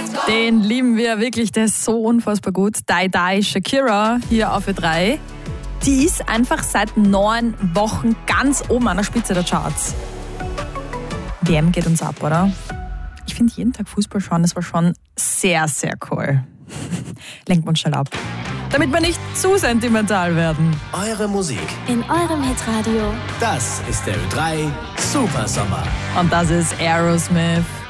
Den lieben wir wirklich, der ist so unfassbar gut. Die Die, Shakira, hier auf Ö3. Die ist einfach seit 9 Wochen ganz oben an der Spitze der Charts. WM geht uns ab, oder? Ich finde jeden Tag Fußball schauen, das war schon sehr, sehr cool. Lenkt man schnell ab, damit wir nicht zu sentimental werden. Eure Musik in eurem Hitradio. Das ist der Ö3 Supersommer. Und das ist Aerosmith.